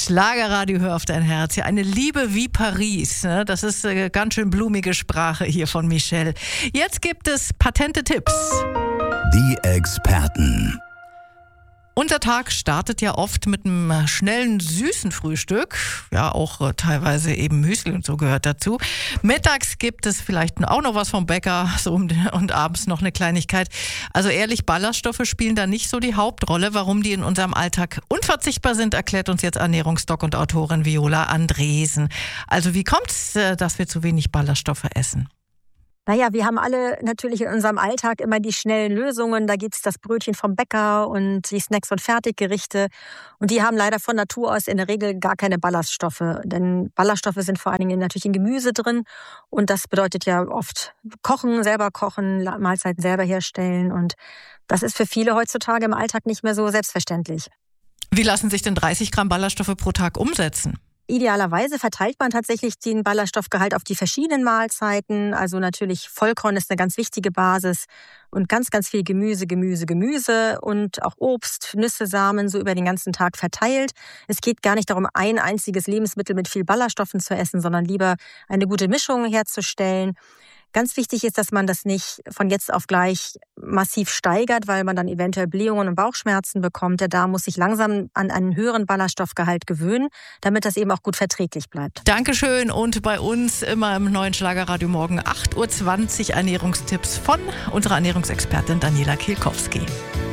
Schlagerradio, hör auf dein Herz. Ja, eine Liebe wie Paris. Ne? Das ist ganz schön blumige Sprache hier von Michelle. Jetzt gibt es patente Tipps. Die Experten. Unser Tag startet ja oft mit einem schnellen, süßen Frühstück. Ja, auch teilweise eben Müsli und so gehört dazu. Mittags gibt es vielleicht auch noch was vom Bäcker und abends noch eine Kleinigkeit. Also ehrlich, Ballaststoffe spielen da nicht so die Hauptrolle. Warum die in unserem Alltag unverzichtbar sind, erklärt uns jetzt Ernährungsdoc und Autorin Viola Andresen. Also wie kommt es, dass wir zu wenig Ballaststoffe essen? Naja, wir haben alle natürlich in unserem Alltag immer die schnellen Lösungen. Da gibt's das Brötchen vom Bäcker und die Snacks und Fertiggerichte. Und die haben leider von Natur aus in der Regel gar keine Ballaststoffe. Denn Ballaststoffe sind vor allen Dingen natürlich in Gemüse drin. Und das bedeutet ja oft kochen, selber kochen, Mahlzeiten selber herstellen. Und das ist für viele heutzutage im Alltag nicht mehr so selbstverständlich. Wie lassen sich denn 30 Gramm Ballaststoffe pro Tag umsetzen? Idealerweise verteilt man tatsächlich den Ballaststoffgehalt auf die verschiedenen Mahlzeiten. Also natürlich Vollkorn ist eine ganz wichtige Basis und ganz, ganz viel Gemüse und auch Obst, Nüsse, Samen so über den ganzen Tag verteilt. Es geht gar nicht darum, ein einziges Lebensmittel mit viel Ballaststoffen zu essen, sondern lieber eine gute Mischung herzustellen. Ganz wichtig ist, dass man das nicht von jetzt auf gleich massiv steigert, weil man dann eventuell Blähungen und Bauchschmerzen bekommt. Der Darm muss sich langsam an einen höheren Ballaststoffgehalt gewöhnen, damit das eben auch gut verträglich bleibt. Dankeschön und bei uns immer im neuen Schlagerradio morgen 8.20 Uhr Ernährungstipps von unserer Ernährungsexpertin Daniela Kielkowski.